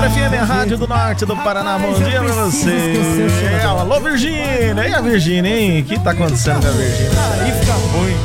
Nacional FM, a Rádio do Norte do Paraná. Bom dia pra você. Alô, Virgínia. E a Virgínia, hein? O que tá acontecendo com a Virgínia? Aí fica ruim.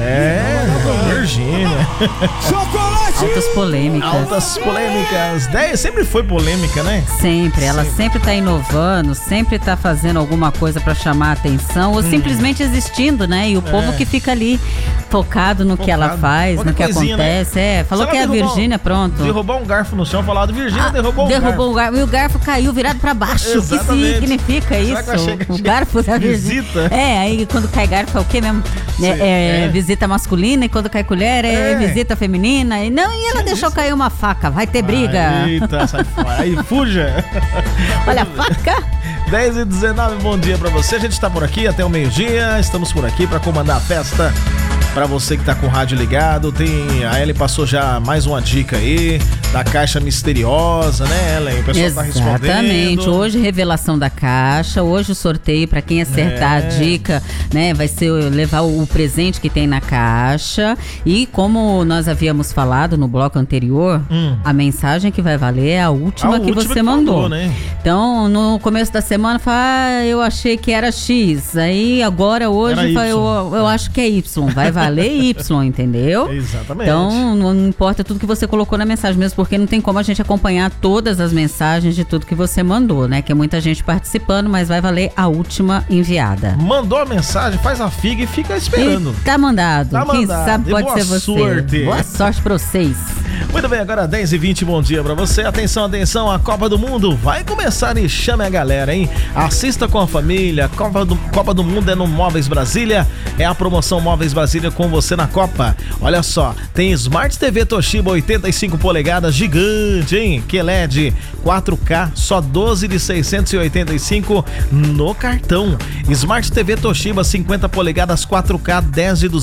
Virgínia. Altas polêmicas. Altas polêmicas. Sempre foi polêmica, né? Sempre. Ela sempre tá inovando, sempre tá fazendo alguma coisa pra chamar a atenção, ou simplesmente existindo, né? E o povo que fica ali focado no que ela faz, no que acontece. Né? Falou que é a Virgínia, pronto. Derrubou um garfo no chão, falado Virgínia derrubou um garfo. E o garfo caiu virado pra baixo. Exatamente. O que significa isso? O garfo da Virgínia. Visita. Aí quando cai garfo é o quê mesmo? Visita masculina, e quando cai colher é visita feminina. E ela deixou cair uma faca. Vai ter briga. Eita, sai fora. Aí, fuja. Olha a faca. 10h19, bom dia pra você. A gente tá por aqui até o meio-dia. Estamos por aqui pra comandar a festa. Pra você que tá com o rádio ligado, a Ellen passou já mais uma dica aí da caixa misteriosa, né, Ellen? O pessoal tá respondendo. Exatamente. Hoje, revelação da caixa. Hoje, o sorteio, pra quem acertar a dica, né, vai ser levar o presente que tem na caixa. E como nós havíamos falado no bloco anterior, a mensagem que vai valer é a última que você mandou. Né? Então, no começo da semana, fala, eu achei que era X. Aí, agora, hoje, eu acho que é Y. Vai valer Y, entendeu? Exatamente. Então, não importa tudo que você colocou na mensagem, mesmo porque não tem como a gente acompanhar todas as mensagens de tudo que você mandou, né? Que é muita gente participando, mas vai valer a última enviada. Mandou a mensagem, faz a figa e fica esperando. Tá mandado. Quem mandado. sabe pode ser você. Sorte. Boa sorte pra vocês. Muito bem, agora 10h20, bom dia pra você. Atenção, atenção, a Copa do Mundo vai começar e chame a galera, hein? Assista com a família. Copa do Mundo é no Móveis Brasília. É a promoção Móveis Brasília com você na Copa. Olha só, tem Smart TV Toshiba 85 polegadas gigante, hein? QLED 4K, só 12 de 685 no cartão. Smart TV Toshiba 50 polegadas 4K, 10 de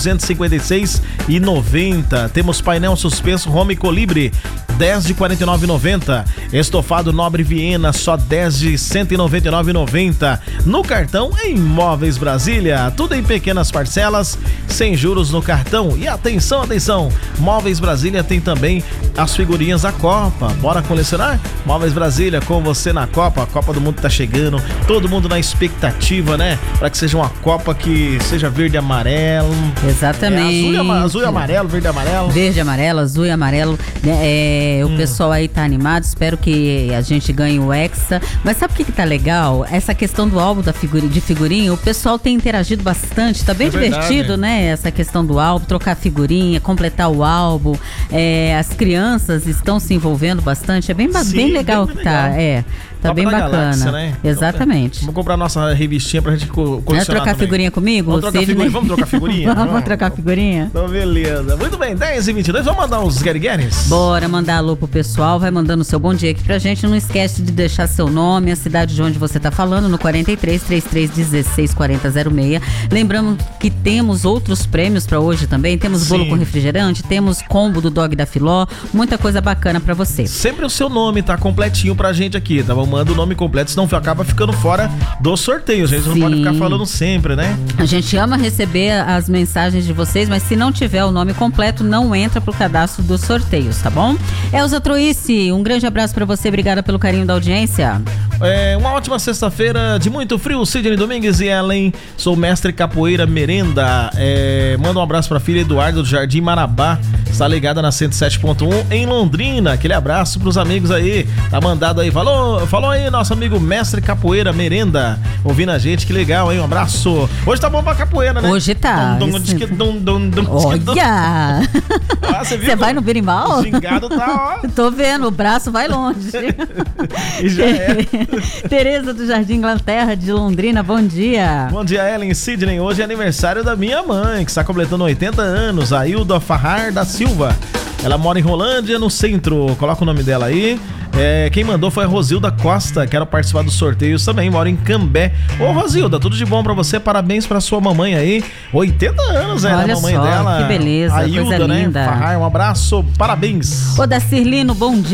256,90. Temos painel suspenso Home Colibri, 10 de 49,90. Estofado Nobre Viena, só 10 de 199,90. No cartão, em Móveis Brasília. Tudo em pequenas parcelas, sem juros no cartão. E atenção, atenção, Móveis Brasília tem também as figurinhas da Copa. Bora colecionar? Móveis Brasília com você na Copa. A Copa do Mundo tá chegando, todo mundo na expectativa, né? Para que seja uma Copa que seja verde e amarelo. Exatamente. Azul e amarelo, verde e amarelo. Verde e amarelo, azul e amarelo. O pessoal aí tá animado, espero que a gente ganhe o Hexa. Mas sabe o que tá legal? Essa questão do álbum de figurinha, o pessoal tem interagido bastante, tá bem divertido, né? Essa questão do álbum, trocar figurinha, completar o álbum. As crianças estão se envolvendo bastante, é bem legal que tá. Tá bem bacana. Galáxia, né? Exatamente. Vamos comprar nossa revistinha pra gente colecionar. Vai trocar também. Figurinha comigo? Vamos trocar figurinha? Vamos trocar figurinha? Então, beleza. Muito bem, 10h22. Vamos mandar uns guerigueres? Bora mandar alô pro pessoal. Vai mandando seu bom dia aqui pra gente. Não esquece de deixar seu nome, a cidade de onde você tá falando, no 43 33 16 40 06. Lembrando que temos outros prêmios pra hoje também. Temos bolo com refrigerante, temos combo do Dog da Filó. Muita coisa bacana pra você. Sempre o seu nome tá completinho pra gente aqui, tá? Manda o nome completo, senão acaba ficando fora do sorteio. A gente não pode ficar falando sempre, né? A gente ama receber as mensagens de vocês, mas se não tiver o nome completo, não entra pro cadastro dos sorteios, tá bom? Elza Troice, um grande abraço pra você, obrigada pelo carinho da audiência. Uma ótima sexta-feira de muito frio, Sidney Domingues e Ellen. Sou mestre capoeira merenda. Manda um abraço pra filha Eduardo do Jardim Marabá, está ligada na 107.1 em Londrina. Aquele abraço pros amigos aí, tá mandado aí. Falou aí, nosso amigo mestre capoeira merenda, ouvindo a gente, que legal, hein? Um abraço. Hoje tá bom pra capoeira, né? Hoje tá. Olha! Você vai no berimbau? O gingado tá, ó. Tô vendo, o braço vai longe. E já é. Tereza do Jardim Inglaterra de Londrina, bom dia. Bom dia, Ellen e Sidney. Hoje é aniversário da minha mãe, que está completando 80 anos, a Hilda Farrar da Silva. Ela mora em Rolândia, no centro. Coloca o nome dela aí. Quem mandou foi a Rosilda Costa, quero participar dos sorteios também, mora em Cambé. Ô Rosilda, tudo de bom pra você, parabéns pra sua mamãe aí, 80 anos, né? Olha a mamãe só, dela. Que beleza, a Hilda, coisa linda. Farrar, um abraço, parabéns. Ô Dacirlino, bom dia.